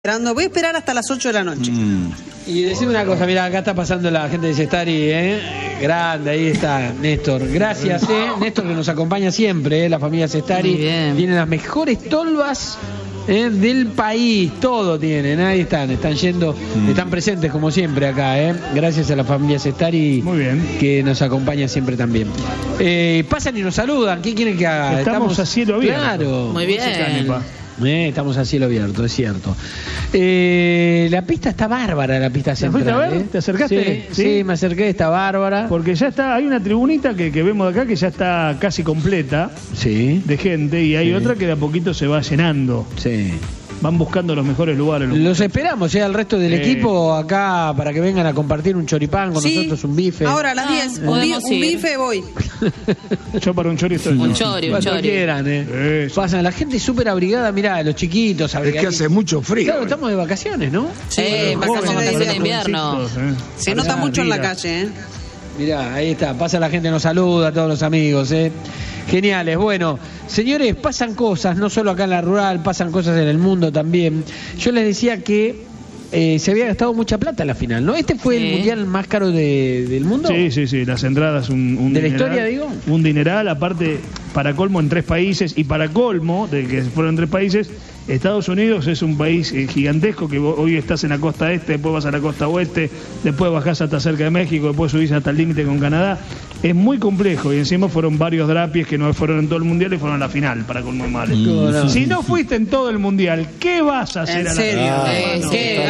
Voy a esperar hasta las 8 de la noche. Y decime una cosa, mira, acá está pasando la gente de Sestari, grande, ahí está Néstor. Gracias, Néstor, que nos acompaña siempre, la familia Sestari. Tienen las mejores tolvas del país, todo tienen, ahí están yendo, están presentes como siempre acá, gracias a la familia Sestari. Muy bien. Que nos acompaña siempre también. Pasan y nos saludan, ¿qué quieren que haga? Estamos a cielo abierto. Claro. Muy bien. Estamos a cielo abierto, es cierto. La pista está bárbara, la pista central. ¿Te fuiste a ver? ¿Te acercaste? Sí, me acerqué, está bárbara. Porque ya está, hay una tribunita que vemos de acá que ya está casi completa de gente y hay otra que de a poquito se va llenando. Sí. Van buscando los mejores lugares. Los esperamos, al resto del equipo acá para que vengan a compartir un choripán con nosotros, un bife. Ahora a las 10, un bife voy. Yo para un chori estoy. Un chori. Quieran, Pasan, la gente súper abrigada, mirá, los chiquitos. Es que hace mucho frío. Claro, estamos de vacaciones, ¿no? Sí, vacaciones de invierno. Se nota mucho en la calle, Mirá, ahí está, pasa la gente, nos saluda a todos los amigos, Geniales. Bueno, señores, pasan cosas, no solo acá en la rural, pasan cosas en el mundo también. Yo les decía que se había gastado mucha plata en la final, ¿no? ¿Este fue el mundial más caro del mundo? Sí, las entradas, un ¿De dineral, la historia, digo? Un dineral, aparte, para colmo en 3 países, y para colmo de que fueron 3 países, Estados Unidos es un país gigantesco, que hoy estás en la costa este, después vas a la costa oeste, después bajás hasta cerca de México, después subís hasta el límite con Canadá. Es muy complejo y encima fueron varios drapies que no fueron en todo el mundial y fueron a la final, para colmo de males. Si no fuiste en todo el mundial, ¿qué vas a hacer a la final? Quédate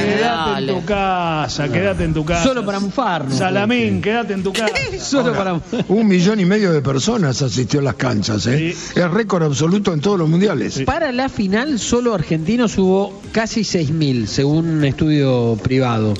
en tu casa. Solo para mufarnos. Salamín, quédate en tu casa. Solo para 1,5 millones de personas asistió a las canchas, Sí. Es récord absoluto en todos los mundiales. Para la final, solo argentinos hubo casi 6.000, según un estudio privado.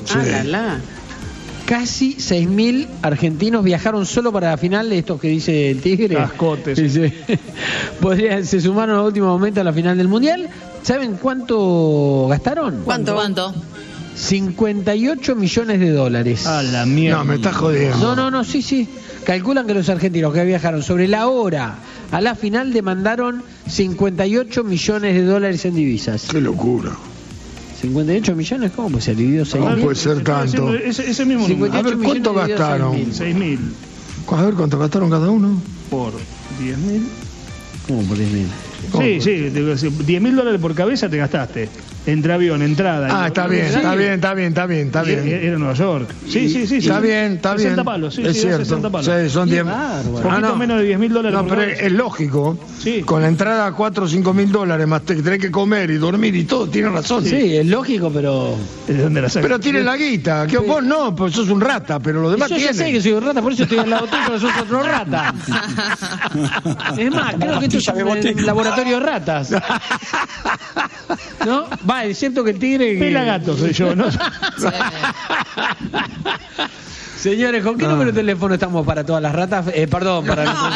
Casi 6.000 argentinos viajaron solo para la final, estos que dice el Tigre. Cascotes. Se sumaron a último momento a la final del Mundial. ¿Saben cuánto gastaron? ¿Cuánto? 58 millones de dólares. A la mierda. No, me estás jodiendo. No, sí. Calculan que los argentinos que viajaron sobre la hora a la final demandaron 58 millones de dólares en divisas. Qué locura. 58 millones, ¿cómo puede ser? Dividido 6.000. ¿Cómo puede ser tanto? Ese mismo número. A ver, ¿cuánto gastaron? 6.000. A ver, ¿cuánto gastaron cada uno? Por 10.000. ¿Cómo por 10.000? Sí, $10.000 por cabeza te gastaste. Entre avión, entrada. Está bien. Era Nueva York. Sí. Está bien. 60 palos, es cierto. 60 palos. Sí, son 10. Poquito menos de $10.000 No, por pero cabeza. es lógico. Sí. Con la entrada a 4 o 5 mil dólares, más tenés que comer y dormir y todo, tiene razón. Sí, es lógico, pero... ¿De dónde la sacas? Pero tiene la guita, que vos no, pues sos un rata, pero los demás Yo ya tienen. sé que soy un rata, por eso estoy al lado tuyo, pero sos otro rata. Es más, creo que esto es un laboratorio de ratas. ¿No? Va, es cierto que el tigre... Pelagato soy yo, ¿no? Señores, ¿con qué número de teléfono estamos para todas las ratas? Perdón, para la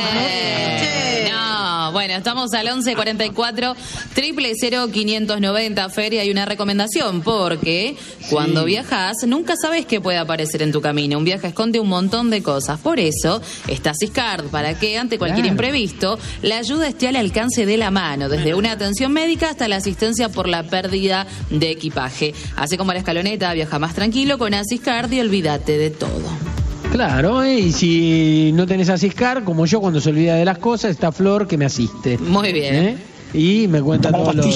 Bueno, estamos al 11 44 000 590, Fer, y hay una recomendación, porque cuando viajas nunca sabes qué puede aparecer en tu camino. Un viaje esconde un montón de cosas. Por eso está Siscard, para que ante cualquier imprevisto la ayuda esté al alcance de la mano, desde una atención médica hasta la asistencia por la pérdida de equipaje. Así como la escaloneta, viaja más tranquilo con Siscard y olvídate de todo. Claro, y si no tenés a Siscar, como yo, cuando se olvida de las cosas, está Flor que me asiste. Muy bien. Y me cuenta todos los...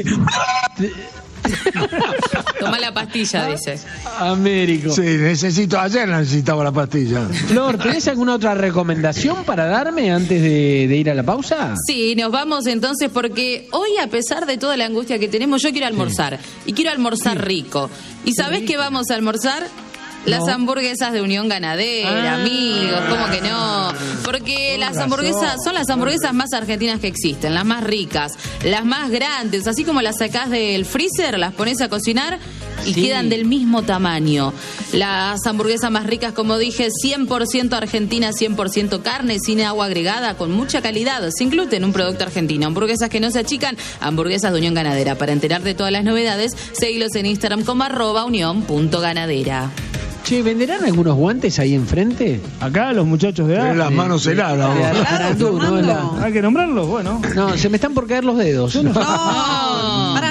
Toma la pastilla, dice. Américo. Sí, ayer necesitaba la pastilla. Flor, ¿tenés alguna otra recomendación para darme antes de ir a la pausa? Sí, nos vamos entonces porque hoy, a pesar de toda la angustia que tenemos, yo quiero almorzar. Y quiero almorzar rico. ¿Y sabés qué vamos a almorzar? Las hamburguesas de Unión Ganadera, amigos, ¿cómo que no? Porque las hamburguesas son las hamburguesas más argentinas que existen, las más ricas, las más grandes, así como las sacás del freezer, las pones a cocinar y quedan del mismo tamaño. Las hamburguesas más ricas, como dije, 100% argentina, 100% carne, sin agua agregada, con mucha calidad, sin gluten, un producto argentino. Hamburguesas que no se achican, hamburguesas de Unión Ganadera. Para enterarte de todas las novedades, seguilos en Instagram como @unión.ganadera. Che, ¿venderán algunos guantes ahí enfrente? Acá los muchachos de Tienen las manos heladas. Hay que nombrarlos, bueno. No, se me están por caer los dedos. Ahora no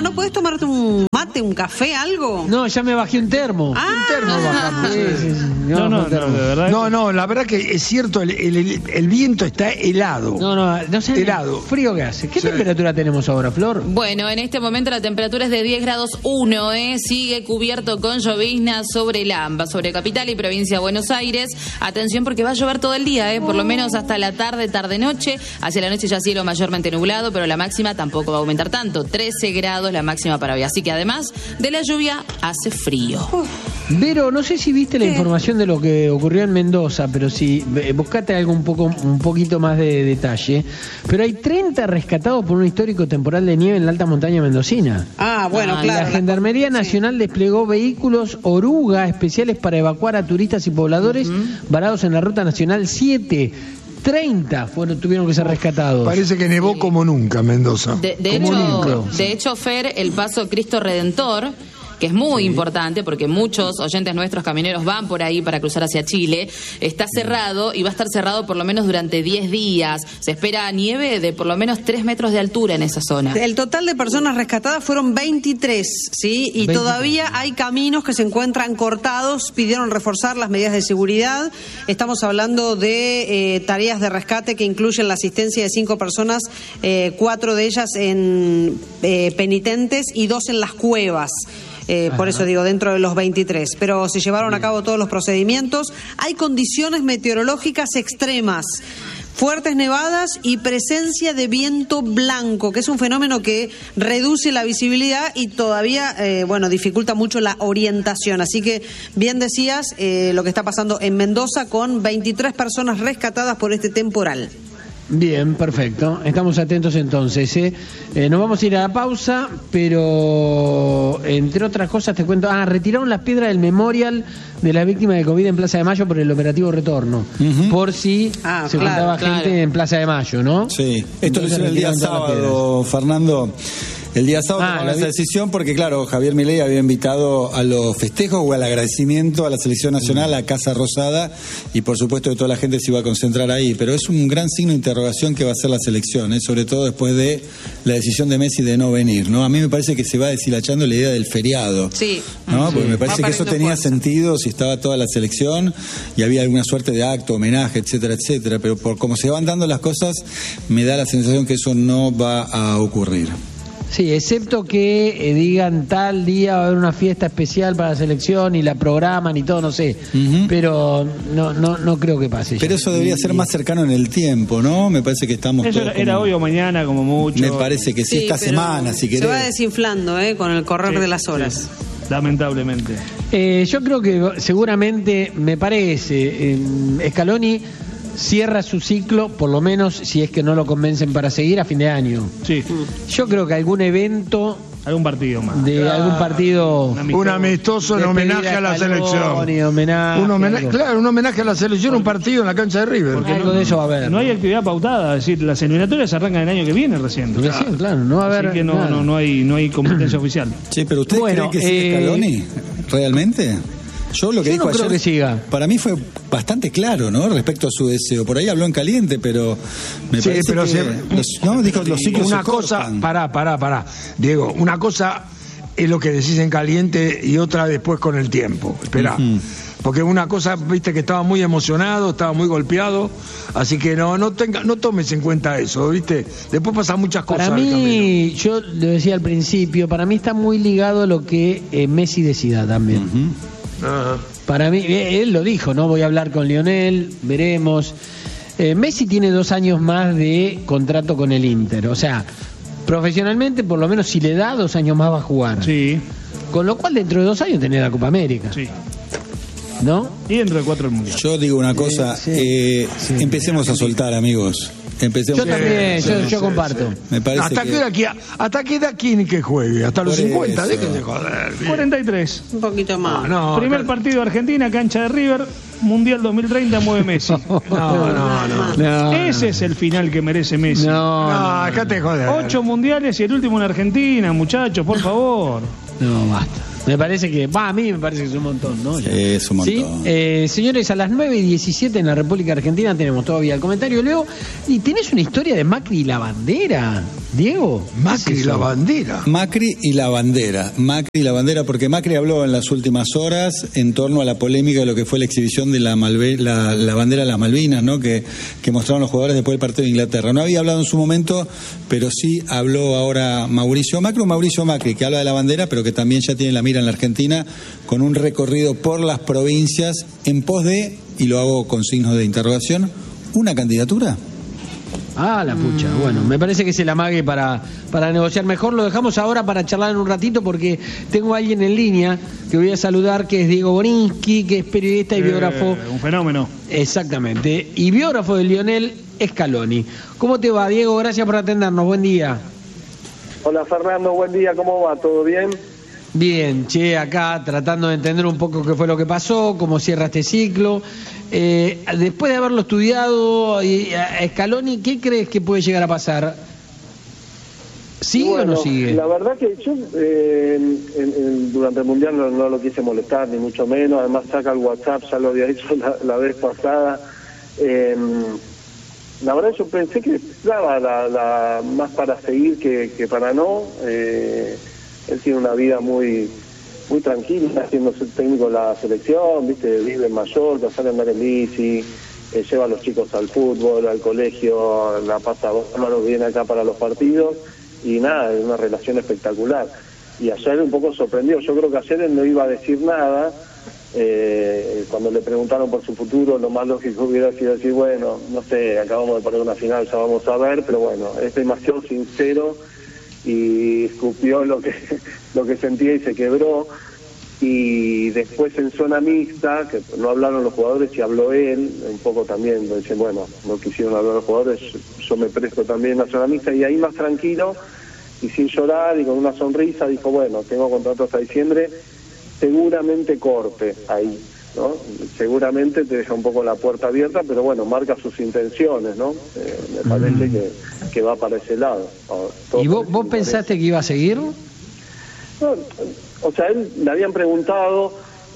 ¿no podés tomarte un mate, un café, algo? No, ya me bajé un termo. Un termo bajamos. Sí. No, de verdad. No, la verdad que es cierto, el viento está helado. No sé helado. Frío que hace. ¿Qué temperatura tenemos ahora, Flor? Bueno, en este momento la temperatura es de 10 grados 1, sigue cubierto con llovizna sobre el AMBA, sobre Capital y Provincia de Buenos Aires. Atención porque va a llover todo el día, por lo menos hasta la tarde-noche. Hacia la noche ya cielo mayormente nublado, pero la máxima tampoco va a aumentar tanto. 13 grados la máxima para hoy. Así que además de la lluvia, hace frío. Vero, no sé si viste la información de lo que ocurrió en Mendoza, pero si buscate algo un poquito más de detalle. Pero hay 30 rescatados por un histórico temporal de nieve en la alta montaña mendocina. Bueno, claro. La Gendarmería Nacional desplegó vehículos oruga especiales para evacuar a turistas y pobladores varados en la Ruta Nacional 7. 30 tuvieron que ser rescatados. Parece que nevó como nunca en Mendoza. De hecho, Fer, el paso Cristo Redentor, que es muy importante porque muchos oyentes nuestros camioneros van por ahí para cruzar hacia Chile, está cerrado y va a estar cerrado por lo menos durante 10 días. Se espera nieve de por lo menos 3 metros de altura en esa zona. El total de personas rescatadas fueron 23, ¿sí? Y 23. Todavía hay caminos que se encuentran cortados, pidieron reforzar las medidas de seguridad. Estamos hablando de tareas de rescate que incluyen la asistencia de 5 personas, 4 de ellas en penitentes y 2 en las cuevas. Por eso digo, dentro de los 23. Pero se llevaron a cabo todos los procedimientos. Hay condiciones meteorológicas extremas, fuertes nevadas y presencia de viento blanco, que es un fenómeno que reduce la visibilidad y todavía, dificulta mucho la orientación. Así que, bien decías, lo que está pasando en Mendoza con 23 personas rescatadas por este temporal. Bien, perfecto. Estamos atentos entonces. Nos vamos a ir a la pausa, pero entre otras cosas te cuento. Retiraron las piedras del memorial de las víctimas de COVID en Plaza de Mayo por el operativo Retorno. Por si se juntaba gente en Plaza de Mayo, ¿no? Sí. Esto lo hicieron el día sábado, Fernando. El día sábado tomaron esa decisión porque, claro, Javier Milei había invitado a los festejos o al agradecimiento a la selección nacional, a Casa Rosada, y por supuesto que toda la gente se iba a concentrar ahí. Pero es un gran signo de interrogación que va a ser la selección, sobre todo después de la decisión de Messi de no venir, ¿no? A mí me parece que se va deshilachando la idea del feriado. Sí. ¿No? Porque me parece que eso tenía sentido si estaba toda la selección y había alguna suerte de acto, homenaje, etcétera, etcétera. Pero por cómo se van dando las cosas, me da la sensación que eso no va a ocurrir. Sí, excepto que digan tal día va a haber una fiesta especial para la selección y la programan y todo, no sé. Pero no creo que pase. Pero eso debería ser más cercano en el tiempo, ¿no? Me parece que estamos eso todos era hoy o mañana como mucho. Me parece que sí, esta semana, si querés. Se va desinflando, con el correr de las horas. Sí. Lamentablemente. Yo creo que seguramente, me parece, Scaloni cierra su ciclo, por lo menos si es que no lo convencen para seguir a fin de año. Sí. Yo creo que algún evento, algún partido más, algún partido, un amistoso en homenaje a la selección, un homenaje a la selección, un partido en la cancha de River. Porque algo de eso va a haber. No hay actividad pautada, es decir, las eliminatorias arrancan el año que viene recién, claro, no va a haber. Así que no hay competencia oficial. Sí, pero ¿ustedes creen que sigue Scaloni realmente? Yo lo que dijo ayer, que siga. Para mí fue bastante claro, ¿no? Respecto a su deseo. Por ahí habló en caliente, pero me parece que dijo los ciclos una cosa, pará. Diego, una cosa es lo que decís en caliente y otra después con el tiempo. Esperá. Porque una cosa, viste que estaba muy emocionado, estaba muy golpeado, así que no tomes en cuenta eso, viste. Después pasan muchas cosas. Para mí, yo lo decía al principio, para mí está muy ligado a lo que Messi decida también. Para mí, él lo dijo, ¿no? Voy a hablar con Lionel, veremos. Messi tiene 2 años más de contrato con el Inter, o sea, profesionalmente, por lo menos si le da 2 años más va a jugar. Sí. Con lo cual, dentro de 2 años tenés la Copa América. Sí. ¿No? Y dentro de 4 el Mundial. Yo digo una cosa, empecemos a soltar, amigos. Yo también, yo comparto. Me parece ¿Hasta qué edad quieren que juegue? Hasta los 50, déjense joder. 43. Un poquito más. Primer partido de Argentina, cancha de River, Mundial 2030, mueve Messi. No. Ese es el final que merece Messi. No, déjate joder. 8 mundiales y el último en Argentina, muchachos, por favor. No, basta. Me parece que, a mí me parece que es un montón, ¿no? Sí, es un montón. ¿Sí? Señores, a las 9:17 en la República Argentina tenemos todavía el comentario, Leo. ¿Y tenés una historia de Macri y la bandera, Diego? Macri y la bandera. Macri y la bandera, porque Macri habló en las últimas horas en torno a la polémica de lo que fue la exhibición de la bandera de las Malvinas, ¿no? Que mostraron los jugadores después del partido de Inglaterra. No había hablado en su momento, pero sí habló ahora Mauricio Macri, que habla de la bandera, pero que también ya tiene la mira en la Argentina, con un recorrido por las provincias en pos de, y lo hago con signos de interrogación, ¿una candidatura? La pucha. Bueno, me parece que es el amague para negociar mejor. Lo dejamos ahora para charlar en un ratito porque tengo a alguien en línea que voy a saludar, que es Diego Borinsky, que es periodista y biógrafo. Un fenómeno. Exactamente. Y biógrafo de Lionel Scaloni. ¿Cómo te va, Diego? Gracias por atendernos. Buen día. Hola, Fernando. Buen día. ¿Cómo va? ¿Todo bien? Bien, acá tratando de entender un poco qué fue lo que pasó, cómo cierra este ciclo. Después de haberlo estudiado, Scaloni, ¿qué crees que puede llegar a pasar? ¿Sigue o no sigue? La verdad que yo durante el Mundial no lo quise molestar, ni mucho menos. Además saca el WhatsApp, ya lo había hecho la vez pasada. La verdad yo pensé que daba la más para seguir que para no. Él tiene una vida muy tranquila, siendo técnico de la selección, vive en Mallorca, sale a andar en bici, lleva a los chicos al fútbol, al colegio, la pasa bárbaro, viene acá para los partidos y nada, es una relación espectacular. Y ayer un poco sorprendió, yo creo que ayer él no iba a decir nada, cuando le preguntaron por su futuro, lo más lógico hubiera sido decir, bueno, no sé, acabamos de poner una final, ya vamos a ver, pero bueno, es demasiado sincero y escupió lo que sentía y se quebró. Y después en zona mixta, que no hablaron los jugadores y habló él, un poco también, dicen, bueno, no quisieron hablar los jugadores, yo me presto también a zona mixta, y ahí más tranquilo y sin llorar y con una sonrisa dijo, bueno, tengo contrato hasta diciembre, seguramente corte ahí, ¿no? Seguramente te deja un poco la puerta abierta, pero bueno, marca sus intenciones, ¿no? Me parece que va para ese lado. ¿Y vos pensaste que iba a seguir? No, o sea, él le habían preguntado,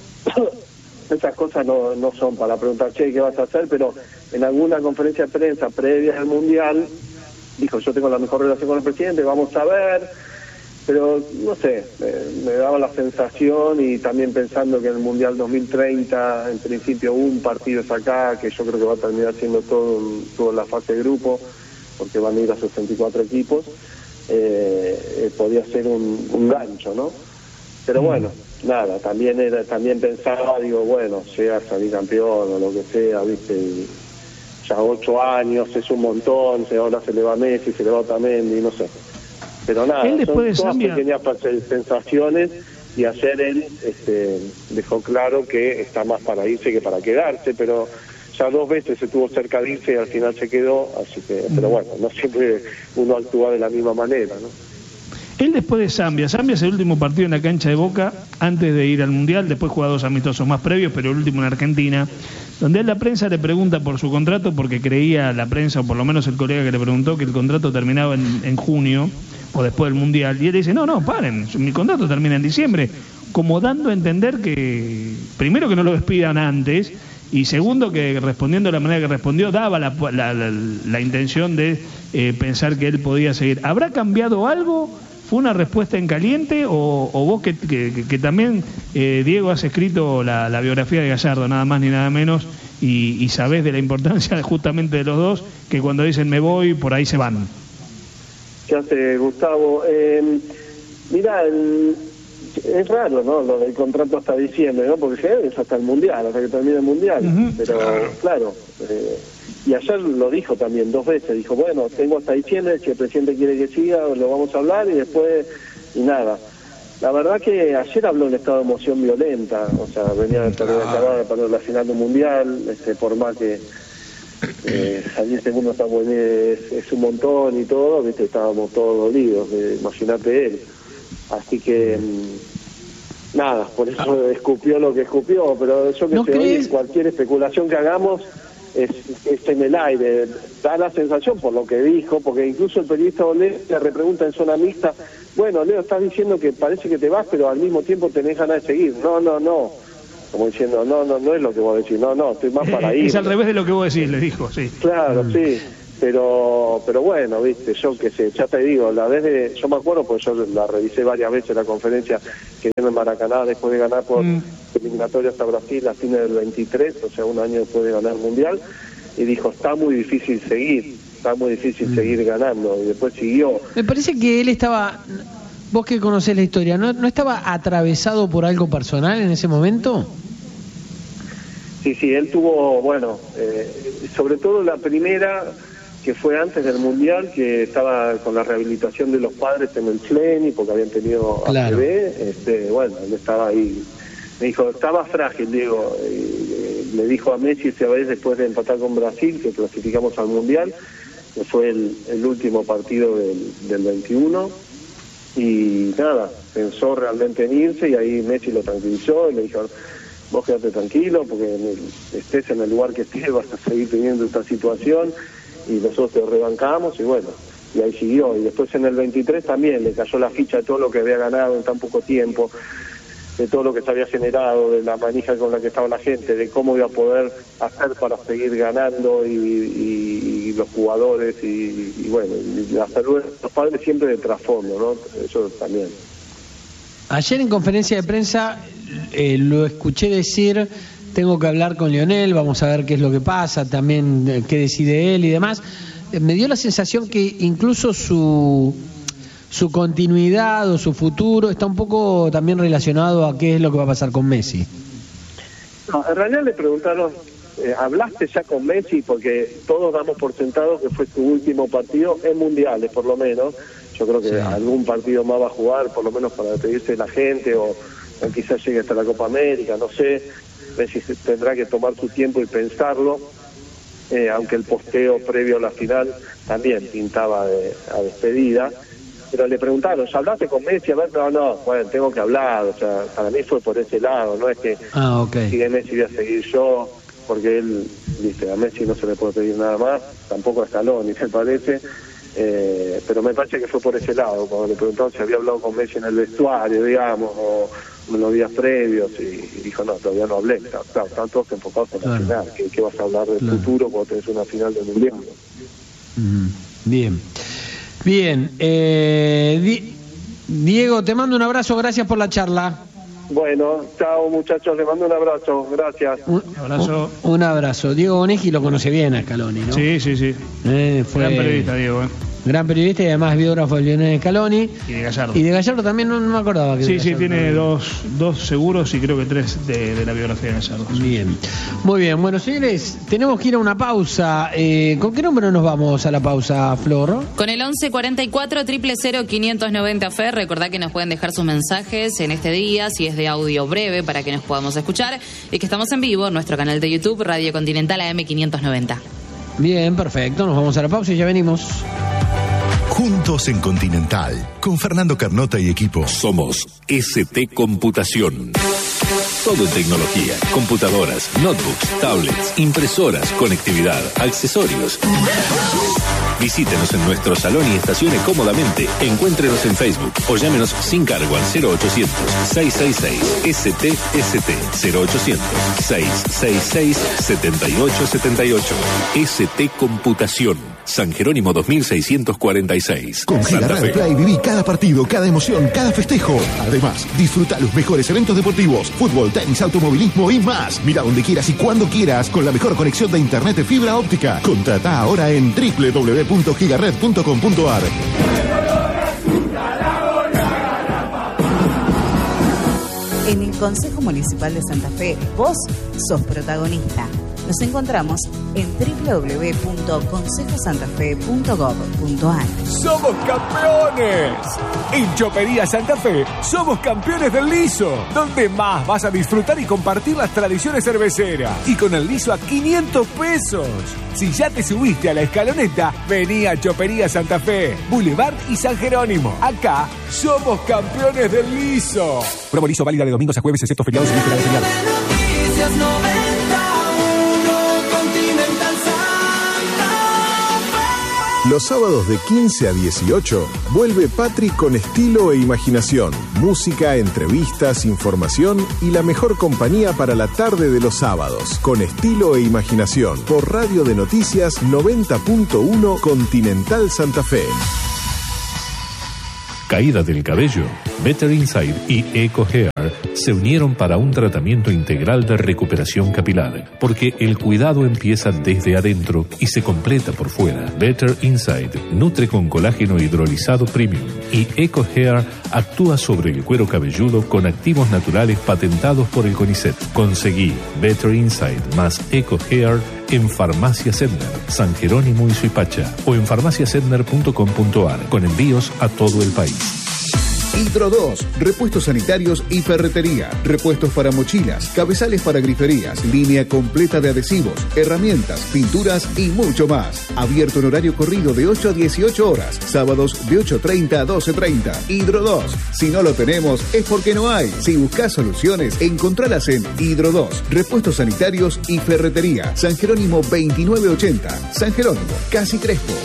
esas cosas no son para preguntar, che, ¿qué vas a hacer? Pero en alguna conferencia de prensa previa al Mundial, dijo, yo tengo la mejor relación con el presidente, vamos a ver. Pero, no sé, me daba la sensación, y también pensando que en el Mundial 2030, en principio, un partido es acá, que yo creo que va a terminar siendo toda la fase de grupo, porque van a ir a 64 equipos, podía ser un gancho, ¿no? Pero bueno, nada, también pensaba, digo, bueno, llega a salir campeón o lo que sea, ¿viste? Y ya 8 años es un montón, ahora se le va Messi, se le va Otamendi, no sé. Pero nada, son todas pequeñas sensaciones, y ayer él dejó claro que está más para irse que para quedarse, pero ya 2 veces estuvo cerca de irse y al final se quedó, así que, pero bueno, no siempre uno actúa de la misma manera, ¿no? Él después de Zambia es el último partido en la cancha de Boca antes de ir al Mundial, después juega 2 amistosos más previos, pero el último en Argentina, donde la prensa le pregunta por su contrato, porque creía la prensa, o por lo menos el colega que le preguntó, que el contrato terminaba en junio, o después del Mundial, y él dice, no, paren, mi contrato termina en diciembre, como dando a entender que, primero, que no lo despidan antes, y segundo, que respondiendo de la manera que respondió, daba la intención de pensar que él podía seguir. ¿Habrá cambiado algo? ¿Fue una respuesta en caliente? ¿O vos que también, Diego, has escrito la biografía de Gallardo, nada más ni nada menos, y sabés de la importancia justamente de los dos, que cuando dicen me voy, por ahí se van? ¿Qué hace, Gustavo? Mira, es raro, ¿no? Lo del contrato hasta diciembre, ¿no? Porque es hasta el Mundial, hasta que termine el Mundial. Pero, claro, y ayer lo dijo también 2 veces. Dijo, bueno, tengo hasta diciembre, si el presidente quiere que siga, lo vamos a hablar, y después, y nada. La verdad que ayer habló en estado de emoción violenta, o sea, venía de perder la final del Mundial, por más que salir segundo es un montón y todo, ¿viste? Estábamos todos dolidos, imagínate él. Así que nada, por eso escupió lo que escupió, pero yo que sé, hoy cualquier especulación que hagamos es en el aire, da la sensación por lo que dijo, porque incluso el periodista Olé le repregunta en zona mixta bueno, Leo, estás diciendo que parece que te vas, pero al mismo tiempo tenés ganas de seguir. No. Como diciendo, no es lo que vos decís, no, estoy más para ir. Es al revés de lo que vos decís, le dijo, sí. Claro, sí. Pero bueno, viste, yo qué sé, ya te digo, yo me acuerdo, porque yo la revisé varias veces la conferencia que dio en Maracaná después de ganar por eliminatorias a Brasil a fines del 23, o sea, un año después de ganar el Mundial, y dijo, está muy difícil seguir ganando, y después siguió. Me parece que él estaba, vos que conocés la historia, ¿no estaba atravesado por algo personal en ese momento? Sí, él tuvo, sobre todo la primera, que fue antes del Mundial, que estaba con la rehabilitación de los padres en el Fleni, porque habían tenido claro. ACV, él estaba ahí. Me dijo, estaba frágil, Diego. Le dijo a Messi esa vez, después de empatar con Brasil, que clasificamos al Mundial, que fue el último partido del 21, y nada, pensó realmente en irse, y ahí Messi lo tranquilizó, y le dijo, vos quedate tranquilo, porque estés en el lugar que estés, vas a seguir teniendo esta situación, y nosotros te rebancamos, y ahí siguió. Y después en el 23 también le cayó la ficha de todo lo que había ganado en tan poco tiempo, de todo lo que se había generado, de la manija con la que estaba la gente, de cómo iba a poder hacer para seguir ganando, y los jugadores, y la salud de los padres siempre de trasfondo, ¿no? Eso también. Ayer en conferencia de prensa lo escuché decir, tengo que hablar con Lionel, vamos a ver qué es lo que pasa, también qué decide él y demás. Me dio la sensación que incluso su continuidad o su futuro está un poco también relacionado a qué es lo que va a pasar con Messi. No, en realidad le preguntaron, ¿hablaste ya con Messi? Porque todos damos por sentado que fue su último partido en mundiales, por lo menos. Yo creo que algún partido más va a jugar, por lo menos para despedirse de la gente, o quizás llegue hasta la Copa América, no sé. Messi tendrá que tomar su tiempo y pensarlo, aunque el posteo previo a la final también pintaba a despedida. Pero le preguntaron, ¿ya hablaste con Messi? A ver, no, tengo que hablar, o sea, para mí fue por ese lado, no es que sigue Messi voy a seguir yo, porque él dice, a Messi no se le puede pedir nada más, tampoco a Scaloni, me parece, pero me parece que fue por ese lado, cuando le preguntaron si había hablado con Messi en el vestuario, digamos, o en los días previos, y dijo, no, todavía no hablé, claro, están todos enfocados en la final, ¿qué vas a hablar del futuro cuando tenés una final del Mundial? Bien, Diego, te mando un abrazo, gracias por la charla. Bueno, chao muchachos, les mando un abrazo, gracias. Un abrazo. Diego Boneggi lo conoce bien a Scaloni, ¿no? Sí. Fue gran periodista, Diego. Gran periodista y además biógrafo de Lionel Scaloni. Y de Gallardo. Y de Gallardo también no me acordaba. Que sí, tiene dos seguros y creo que 3 de la biografía de Gallardo. Bien. Muy bien. Bueno, señores, tenemos que ir a una pausa. ¿Con qué número nos vamos a la pausa, Flor? Con el 1144 000 590 Fe. Recordá que nos pueden dejar sus mensajes en este día, si es de audio breve, para que nos podamos escuchar. Y que estamos en vivo en nuestro canal de YouTube, Radio Continental AM590. Bien, perfecto. Nos vamos a la pausa y ya venimos. Juntos en Continental, con Fernando Carnota y equipo. Somos ST Computación. Todo en tecnología, computadoras, notebooks, tablets, impresoras, conectividad, accesorios. Visítenos en nuestro salón y estacione cómodamente. Encuéntrenos en Facebook o llámenos sin cargo al 0800-666-STST 0800-666-7878. ST Computación. San Jerónimo 2646. Con Gigaret Play viví cada partido, cada emoción, cada festejo. Además, disfruta los mejores eventos deportivos, fútbol, tenis, automovilismo y más. Mira donde quieras y cuando quieras con la mejor conexión de internet de fibra óptica. Contrata ahora en www.gigaret.com.ar. En el Consejo Municipal de Santa Fe, vos sos protagonista. Nos encontramos en www.consejosantafe.gov.ar. ¡Somos campeones! En Chopería Santa Fe, somos campeones del liso, donde más vas a disfrutar y compartir las tradiciones cerveceras. Y con el liso a 500 pesos. Si ya te subiste a la escaloneta, vení a Chopería Santa Fe, Boulevard y San Jerónimo. Acá, somos campeones del liso. Promo liso válida de domingos a jueves, excepto feriados y vísperas de feriado. Los sábados de 15 a 18 vuelve Patri con estilo e imaginación. Música, entrevistas, información y la mejor compañía para la tarde de los sábados. Con estilo e imaginación por Radio de Noticias 90.1 Continental Santa Fe. Caída del cabello. Better Inside y Eco Hair se unieron para un tratamiento integral de recuperación capilar, porque el cuidado empieza desde adentro y se completa por fuera. Better Inside nutre con colágeno hidrolizado premium y Eco Hair actúa sobre el cuero cabelludo con activos naturales patentados por el CONICET. Conseguí Better Inside más Eco Hair en Farmacia Sedner, San Jerónimo y Suipacha, o en farmaciasedner.com.ar, con envíos a todo el país. Hidro 2, repuestos sanitarios y ferretería, repuestos para mochilas, cabezales para griferías, línea completa de adhesivos, herramientas, pinturas y mucho más. Abierto en horario corrido de 8 a 18 horas, sábados de 8:30 a 12:30. Hidro 2, si no lo tenemos es porque no hay. Si buscas soluciones, encontralas en Hidro 2, repuestos sanitarios y ferretería, San Jerónimo 2980, San Jerónimo, casi Crespo.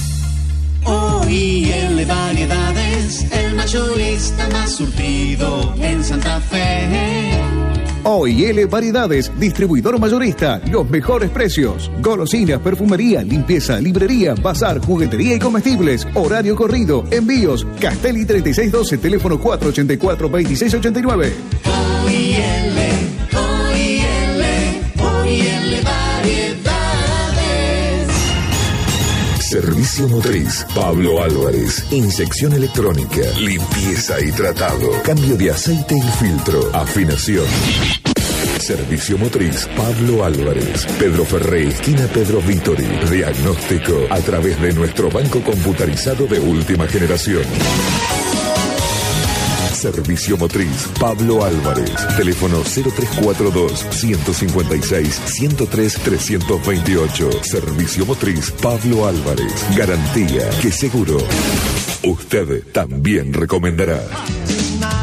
OIL Variedades, el mayorista más surtido en Santa Fe. OIL Variedades, distribuidor mayorista, los mejores precios. Golosinas, perfumería, limpieza, librería, bazar, juguetería y comestibles. Horario corrido, envíos. Castelli 3612, teléfono 484-2689. OIL Variedades. Servicio motriz Pablo Álvarez. Inyección electrónica, limpieza y tratado, cambio de aceite y filtro, afinación. Servicio motriz Pablo Álvarez. Pedro Ferré, esquina Pedro Vítori. Diagnóstico a través de nuestro banco computarizado de última generación. Servicio motriz Pablo Álvarez. Teléfono 0342-156-103-328. Servicio motriz Pablo Álvarez. Garantía que seguro usted también recomendará.